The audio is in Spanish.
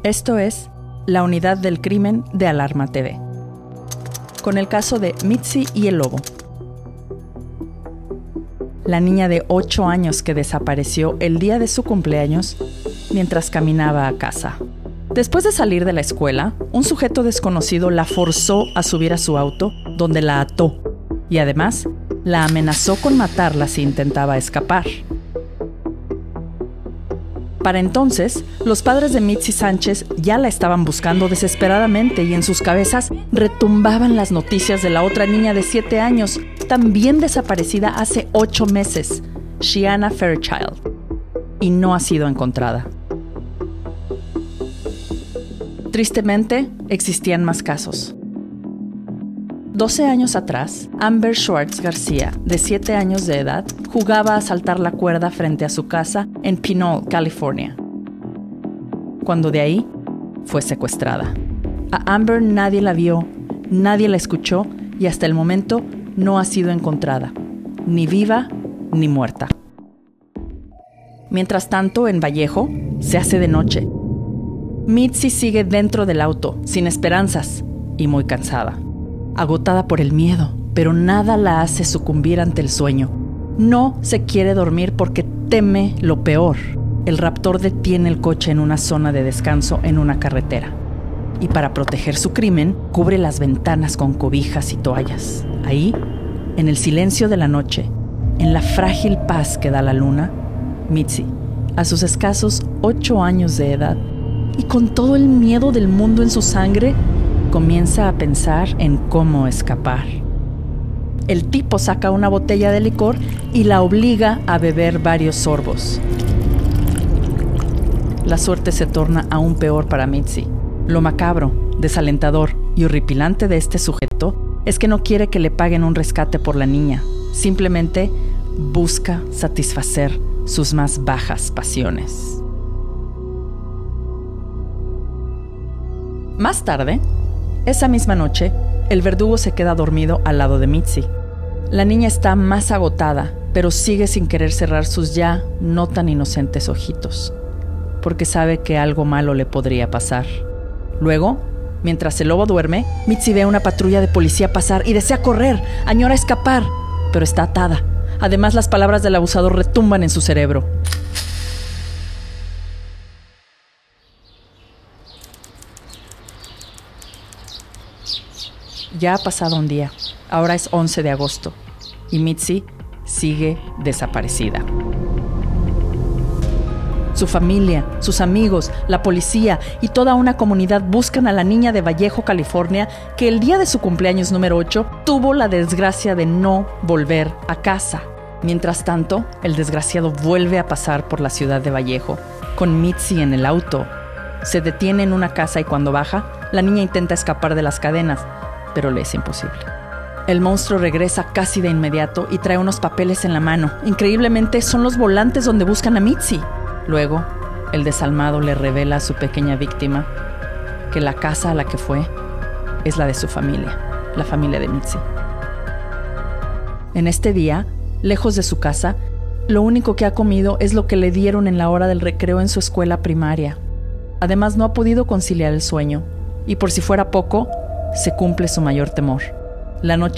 Esto es La Unidad del Crimen de Alarma TV, con el caso de Mitzi y el lobo. La niña de 8 años que desapareció el día de su cumpleaños mientras caminaba a casa. Después de salir de la escuela, un sujeto desconocido la forzó a subir a su auto, donde la ató y además la amenazó con matarla si intentaba escapar. Para entonces, los padres de Mitzi Sánchez ya la estaban buscando desesperadamente y en sus cabezas retumbaban las noticias de la otra niña de 7 años, también desaparecida hace 8 meses, Shiana Fairchild, y no ha sido encontrada. Tristemente, existían más casos. 12 años atrás, Amber Schwartz García, de 7 años de edad, jugaba a saltar la cuerda frente a su casa en Pinole, California, cuando de ahí fue secuestrada. A Amber nadie la vio, nadie la escuchó y hasta el momento no ha sido encontrada, ni viva ni muerta. Mientras tanto, en Vallejo, se hace de noche. Mitzi sigue dentro del auto, sin esperanzas y muy cansada. Agotada por el miedo, pero nada la hace sucumbir ante el sueño. No se quiere dormir porque teme lo peor. El raptor detiene el coche en una zona de descanso en una carretera. Y para proteger su crimen, cubre las ventanas con cobijas y toallas. Ahí, en el silencio de la noche, en la frágil paz que da la luna, Mitzi, a sus escasos 8 años de edad, y con todo el miedo del mundo en su sangre, comienza a pensar en cómo escapar. El tipo saca una botella de licor y la obliga a beber varios sorbos. La suerte se torna aún peor para Mitzi. Lo macabro, desalentador y horripilante de este sujeto es que no quiere que le paguen un rescate por la niña. Simplemente busca satisfacer sus más bajas pasiones. Más tarde, esa misma noche, el verdugo se queda dormido al lado de Mitzi. La niña está más agotada, pero sigue sin querer cerrar sus ya no tan inocentes ojitos, porque sabe que algo malo le podría pasar. Luego, mientras el lobo duerme, Mitzi ve a una patrulla de policía pasar y desea correr, añora escapar, pero está atada. Además, las palabras del abusador retumban en su cerebro. Ya ha pasado un día, ahora es 11 de agosto, y Mitzi sigue desaparecida. Su familia, sus amigos, la policía y toda una comunidad buscan a la niña de Vallejo, California, que el día de su cumpleaños número 8 tuvo la desgracia de no volver a casa. Mientras tanto, el desgraciado vuelve a pasar por la ciudad de Vallejo, con Mitzi en el auto. Se detiene en una casa y cuando baja, la niña intenta escapar de las cadenas, pero le es imposible. El monstruo regresa casi de inmediato y trae unos papeles en la mano. Increíblemente, son los volantes donde buscan a Mitzi. Luego, el desalmado le revela a su pequeña víctima que la casa a la que fue es la de su familia, la familia de Mitzi. En este día, lejos de su casa, lo único que ha comido es lo que le dieron en la hora del recreo en su escuela primaria. Además, no ha podido conciliar el sueño y por si fuera poco, se cumple su mayor temor. La noche